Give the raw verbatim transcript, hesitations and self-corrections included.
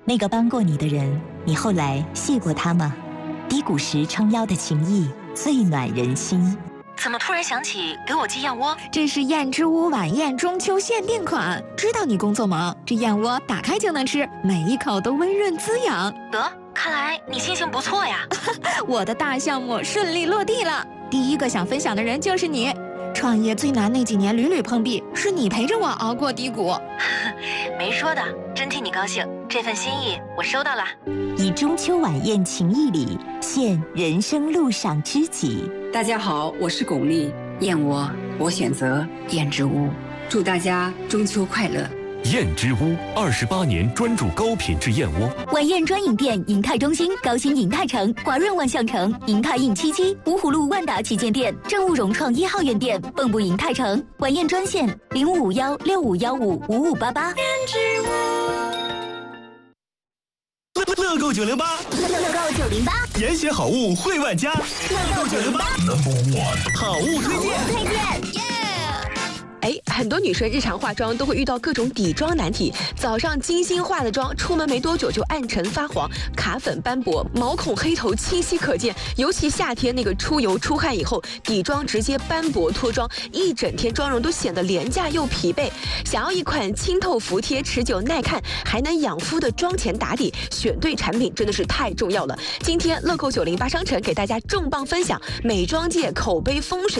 那个帮过你的人，你后来谢过他吗？低谷时撑腰的情谊，最暖人心。 怎么突然想起给我寄燕窝？ 这是燕之屋晚宴中秋限定款，知道你工作忙，这燕窝打开就能吃，每一口都温润滋养。 得，看来你心情不错呀。 我的大项目顺利落地了，第一个想分享的人就是你。创业最难那几年屡屡碰壁，是你陪着我熬过低谷。 没说的，真替你高兴，这份心意我收到了。 以中秋晚宴情谊礼，献人生路上知己。 大家好，我是巩俐，燕窝我选择燕之屋，祝大家中秋快乐。 燕之屋二十八年专注高品质燕窝。 晚宴专营店：银泰中心、高新银泰城、华润万象城、银泰印七七、芜湖路万达旗舰店、正务融创一号院店、蚌埠银泰城。晚宴专线：零五五幺六五幺五五五八八。 乐购九零八， 乐购九零八， 严选好物惠万家。乐购九零八 ，Number One， 好物推荐。 推荐。 哎，很多女生日常化妆都会遇到各种底妆难题。早上精心化的妆，出门没多久就暗沉发黄、卡粉斑驳、毛孔黑头清晰可见。尤其夏天那个出油出汗以后，底妆直接斑驳脱妆，一整天妆容都显得廉价又疲惫。想要一款清透服帖、持久耐看，还能养肤的妆前打底，选对产品真的是太重要了。今天乐购九零八商城给大家重磅分享美妆界口碑封神